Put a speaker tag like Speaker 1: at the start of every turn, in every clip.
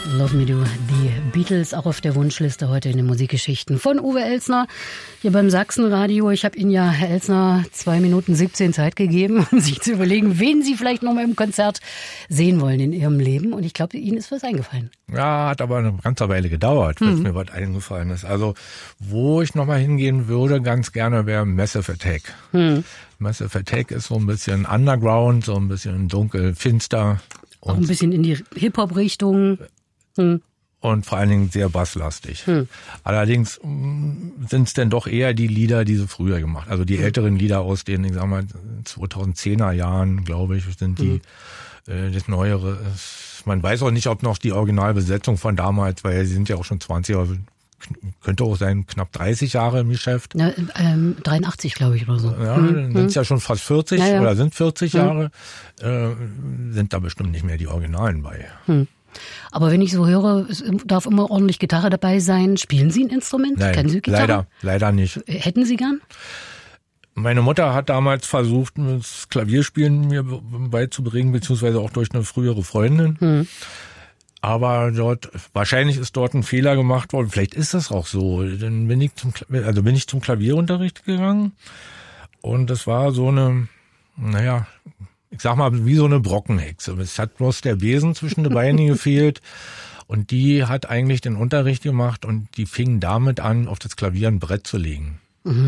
Speaker 1: Love Me Do, die Beatles, auch auf der Wunschliste heute in den Musikgeschichten von Uwe Elsner, hier beim Sachsenradio. Ich habe Ihnen ja, Herr Elsner, 2 Minuten 17 Zeit gegeben, um sich zu überlegen, wen Sie vielleicht noch mal im Konzert sehen wollen in Ihrem Leben. Und ich glaube, Ihnen ist was eingefallen.
Speaker 2: Ja, hat aber eine ganze Weile gedauert, bis mir was eingefallen ist. Also, wo ich noch mal hingehen würde, ganz gerne, wäre Massive Attack. Massive Attack ist so ein bisschen Underground, so ein bisschen dunkel, finster.
Speaker 1: Auch ein bisschen in die Hip-Hop-Richtung.
Speaker 2: Und vor allen Dingen sehr basslastig. Allerdings sind es denn doch eher die Lieder, die sie früher gemacht. Also die älteren Lieder aus den, ich sag mal, 2010er Jahren, glaube ich, sind die, das Neuere. Man weiß auch nicht, ob noch die Originalbesetzung von damals, weil sie sind ja auch schon 20 Jahre, könnte auch sein, knapp 30 Jahre im Geschäft.
Speaker 1: Ja, 83, glaube ich, oder so.
Speaker 2: Ja, dann sind es ja schon fast 40 oder sind 40 Jahre, sind da bestimmt nicht mehr die Originalen bei.
Speaker 1: Aber wenn ich so höre, es darf immer ordentlich Gitarre dabei sein. Spielen Sie ein Instrument?
Speaker 2: Nein,
Speaker 1: Kennen Sie Gitarre?
Speaker 2: leider nicht.
Speaker 1: Hätten Sie gern?
Speaker 2: Meine Mutter hat damals versucht, das Klavierspielen mir beizubringen, beziehungsweise auch durch eine frühere Freundin. Aber wahrscheinlich ist dort ein Fehler gemacht worden. Vielleicht ist das auch so. Dann bin ich zum Klavierunterricht gegangen. Und das war so eine, ich sag mal, wie so eine Brockenhexe. Es hat bloß der Besen zwischen den Beinen gefehlt. Und die hat eigentlich den Unterricht gemacht und die fing damit an, auf das Klavier ein Brett zu legen.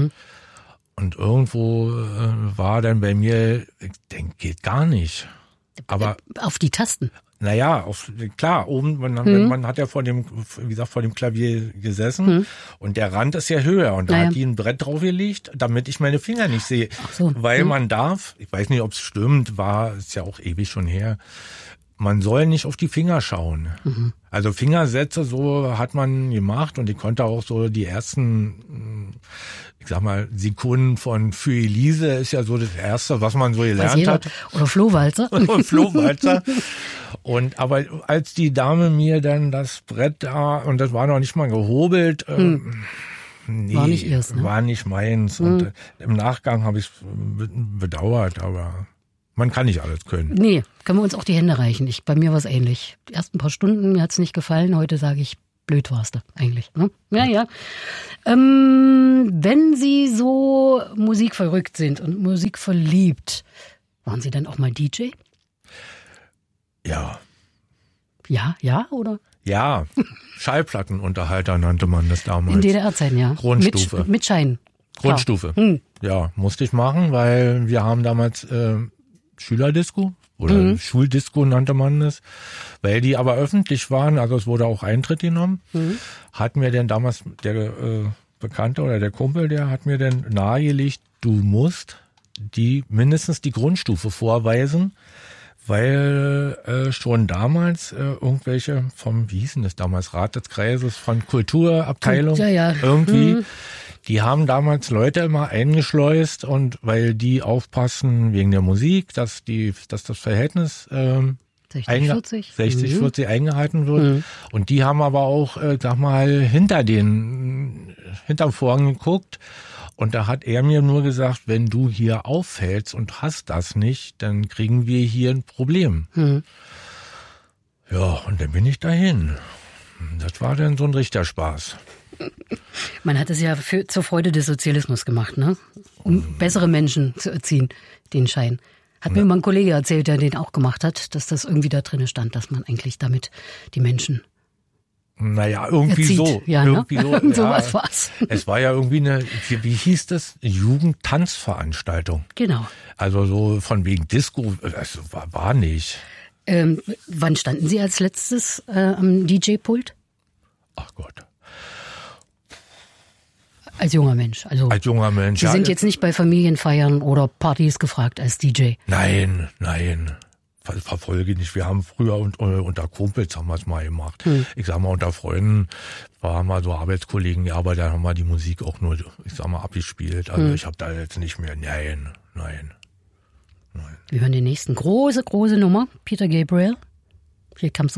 Speaker 2: Und irgendwo war dann bei mir, ich denke, geht gar nicht. Aber
Speaker 1: auf die Tasten?
Speaker 2: Naja, klar, oben, man hat ja vor dem Klavier gesessen und der Rand ist ja höher und da hat die ein Brett draufgelegt, damit ich meine Finger nicht sehe.
Speaker 1: Ach so.
Speaker 2: Weil man darf, ich weiß nicht, ob es stimmt, ist ja auch ewig schon her, man soll nicht auf die Finger schauen. Also Fingersätze, so hat man gemacht und ich konnte auch so die ersten, ich sag mal, Sekunden von Für Elise ist ja so das Erste, was man so gelernt hat.
Speaker 1: Oder Flohwalzer.
Speaker 2: Und Flohwalzer. Aber als die Dame mir dann das Brett da, und das war noch nicht mal gehobelt, nee,
Speaker 1: war nicht ihrs, ne?
Speaker 2: War nicht meins. Und im Nachgang habe ich es bedauert, aber man kann nicht alles können.
Speaker 1: Nee, können wir uns auch die Hände reichen. Bei mir war es ähnlich. Die ersten paar Stunden, mir hat es nicht gefallen. Heute sage ich, blöd warst du eigentlich. Ne? Ja. Wenn Sie so musikverrückt sind und musikverliebt, waren Sie dann auch mal DJ?
Speaker 2: Ja.
Speaker 1: Ja, oder?
Speaker 2: Ja, Schallplattenunterhalter nannte man das damals.
Speaker 1: In DDR-Zeiten, ja.
Speaker 2: Grundstufe.
Speaker 1: Mit Schein.
Speaker 2: Grundstufe. Ja, musste ich machen, weil wir haben damals Schülerdisco oder Schuldisco nannte man das, weil die aber öffentlich waren, also es wurde auch Eintritt genommen, hat mir denn damals der Bekannte oder der Kumpel, der hat mir dann nahegelegt, du musst mindestens die Grundstufe vorweisen, weil schon damals irgendwelche wie hießen das damals, Rat des Kreises von Kulturabteilung irgendwie, die haben damals Leute immer eingeschleust und weil die aufpassen wegen der Musik, dass das Verhältnis 60-40 eingehalten wird. Und die haben aber auch, hinterm Vorhang geguckt. Und da hat er mir nur gesagt, wenn du hier auffällst und hast das nicht, dann kriegen wir hier ein Problem. Ja, und dann bin ich dahin. Das war dann so ein richtiger Spaß.
Speaker 1: Man hat es ja zur Freude des Sozialismus gemacht, ne? Um bessere Menschen zu erziehen, den Schein. Hat mir mal ein Kollege erzählt, der den auch gemacht hat, dass das irgendwie da drin stand, dass man eigentlich damit die Menschen
Speaker 2: irgendwie
Speaker 1: erzieht.
Speaker 2: so.
Speaker 1: Ja,
Speaker 2: irgendwie
Speaker 1: ne?
Speaker 2: so.
Speaker 1: So was war's.
Speaker 2: Es war ja irgendwie wie hieß das? Jugendtanzveranstaltung.
Speaker 1: Genau.
Speaker 2: Also so von wegen Disco, also war nicht.
Speaker 1: Wann standen Sie als letztes am DJ-Pult?
Speaker 2: Ach Gott.
Speaker 1: Als junger Mensch.
Speaker 2: Als junger Mensch.
Speaker 1: Sie sind jetzt nicht bei Familienfeiern oder Partys gefragt als DJ?
Speaker 2: Nein. Verfolge nicht. Wir haben früher unter Kumpels haben wir es mal gemacht. Ich sag mal, unter Freunden waren mal so Arbeitskollegen, ja, aber da haben wir die Musik auch nur, ich sag mal, abgespielt. Also ich habe da jetzt nicht mehr. Nein.
Speaker 1: Wir hören den nächsten. Große Nummer. Peter Gabriel. Hier kam's